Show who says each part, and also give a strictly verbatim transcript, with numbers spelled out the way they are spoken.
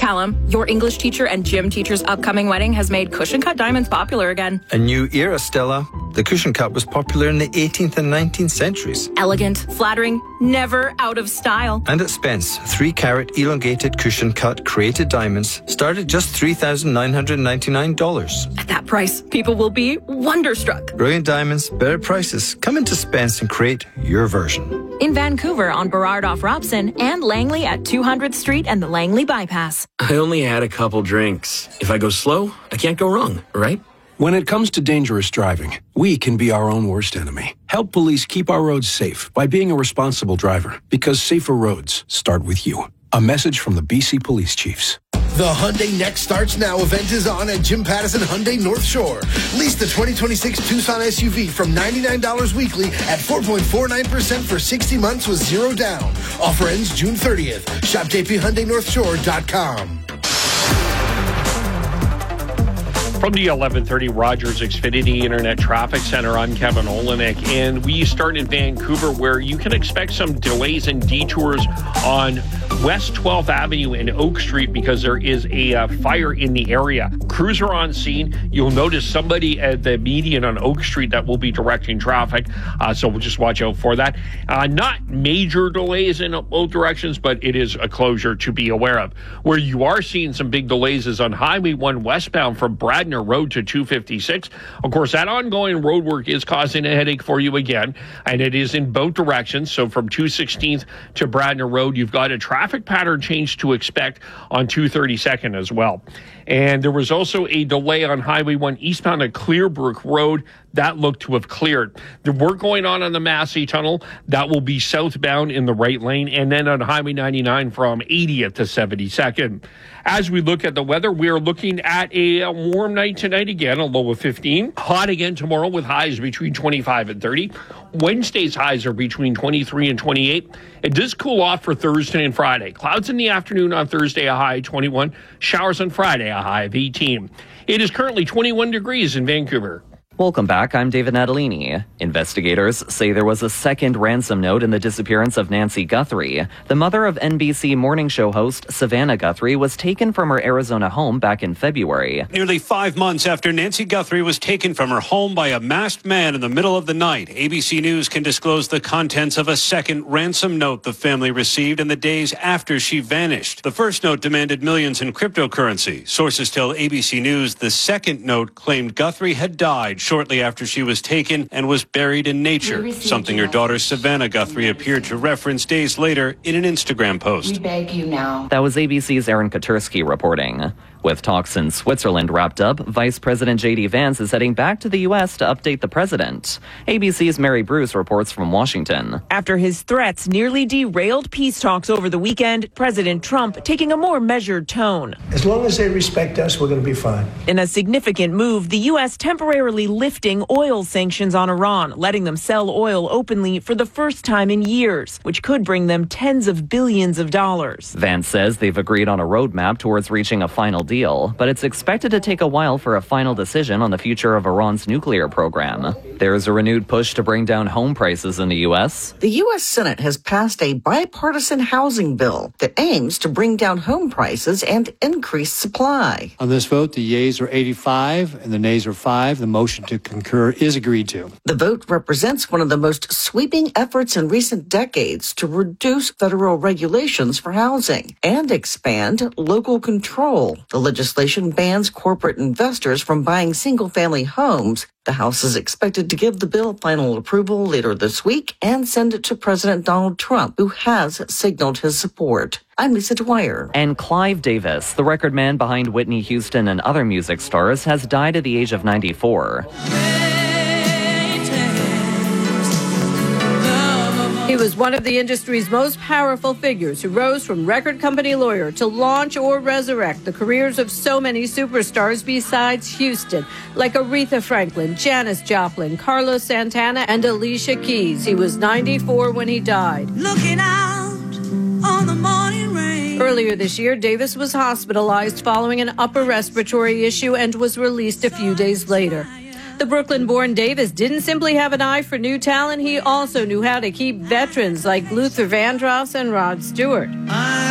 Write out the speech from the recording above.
Speaker 1: Callum, your English teacher and gym teacher's upcoming wedding has made cushion cut diamonds popular again.
Speaker 2: A new era, Stella. The cushion cut was popular in the eighteenth and nineteenth centuries.
Speaker 1: Elegant, flattering, never out of style.
Speaker 2: And at Spence, three carat elongated cushion cut created diamonds start at just three thousand nine hundred ninety-nine dollars.
Speaker 1: At that price, people will be wonderstruck.
Speaker 2: Brilliant diamonds, better prices. Come into Spence and create your version.
Speaker 1: In Vancouver on Burrard off Robson and Langley at two hundredth Street and the Langley Bypass.
Speaker 3: I only had a couple drinks. If I go slow, I can't go wrong, right?
Speaker 4: When it comes to dangerous driving, we can be our own worst enemy. Help police keep our roads safe by being a responsible driver, because safer roads start with you. A message from the B C Police Chiefs.
Speaker 5: The Hyundai Next Starts Now event is on at Jim Pattison Hyundai North Shore. Lease the twenty twenty-six Tucson S U V from ninety-nine dollars weekly at four point four nine percent for sixty months with zero down. Offer ends June thirtieth. Shop J P Hyundai North Shore dot com.
Speaker 6: From the eleven thirty Rogers Xfinity Internet Traffic Center, I'm Kevin Olenek, and we start in Vancouver, where you can expect some delays and detours on West twelfth Avenue and Oak Street because there is a uh, fire in the area. Crews are on scene. You'll notice somebody at the median on Oak Street that will be directing traffic, uh, so we'll just watch out for that. Uh, not major delays in both directions, but it is a closure to be aware of. Where you are seeing some big delays is on Highway one westbound from Bradner Road to two fifty-six. Of course, that ongoing road work is causing a headache for you again, and it is in both directions. So from two sixteenth to Bradner Road, you've got a traffic pattern change to expect on two thirty-second as well. And there was also a delay on Highway one eastbound at Clearbrook Road. That looked to have cleared. The work going on on the Massey Tunnel, that will be southbound in the right lane, and then on Highway ninety-nine from eightieth to seventy-second. As we look at the weather, we are looking at a, a warm night tonight again, a low of fifteen. Hot again tomorrow with highs between twenty-five and thirty. Wednesday's highs are between twenty-three and twenty-eight. It does cool off for Thursday and Friday. Clouds in the afternoon on Thursday, a high of twenty-one. Showers on Friday, a high of eighteen. It is currently twenty-one degrees in Vancouver.
Speaker 7: Welcome back. I'm David Natalini. Investigators say there was a second ransom note in the disappearance of Nancy Guthrie. The mother of N B C morning show host Savannah Guthrie was taken from her Arizona home back in February.
Speaker 8: Nearly five months after Nancy Guthrie was taken from her home by a masked man in the middle of the night, A B C News can disclose the contents of a second ransom note the family received in the days after she vanished. The first note demanded millions in cryptocurrency. Sources tell A B C News the second note claimed Guthrie had died shortly after she was taken and was buried in nature, something her daughter Savannah Guthrie appeared to reference days later in an Instagram post.
Speaker 9: We beg you now.
Speaker 7: That was A B C's Aaron Katursky reporting. With talks in Switzerland wrapped up, Vice President J D Vance is heading back to the U S to update the president. A B C's Mary Bruce reports from Washington.
Speaker 10: After his threats nearly derailed peace talks over the weekend, President Trump taking a more measured tone.
Speaker 11: As long as they respect us, we're going to be fine.
Speaker 10: In a significant move, the U S temporarily lifting oil sanctions on Iran, letting them sell oil openly for the first time in years, which could bring them tens of billions of dollars.
Speaker 7: Vance says they've agreed on a roadmap towards reaching a final deal. Deal, but it's expected to take a while for a final decision on the future of Iran's nuclear program. There's a renewed push to bring down home prices in the U S.
Speaker 12: The U S Senate has passed a bipartisan housing bill that aims to bring down home prices and increase supply.
Speaker 13: On this vote, the yeas are eighty-five and the nays are five. The motion to concur is agreed to.
Speaker 12: The vote represents one of the most sweeping efforts in recent decades to reduce federal regulations for housing and expand local control. The legislation bans corporate investors from buying single-family homes. The House is expected to give the bill final approval later this week and send it to President Donald Trump, who has signaled his support. I'm Lisa Dwyer.
Speaker 7: And Clive Davis, the record man behind Whitney Houston and other music stars, has died at the age of ninety-four.
Speaker 14: He was one of the industry's most powerful figures who rose from record company lawyer to launch or resurrect the careers of so many superstars besides Houston, like Aretha Franklin, Janis Joplin, Carlos Santana, and Alicia Keys. He was ninety-four when he died.
Speaker 15: Looking out on the morning rain.
Speaker 14: Earlier this year, Davis was hospitalized following an upper respiratory issue and was released a few days later. The Brooklyn-born Davis didn't simply have an eye for new talent. He also knew how to keep veterans like Luther Vandross and Rod Stewart.
Speaker 15: I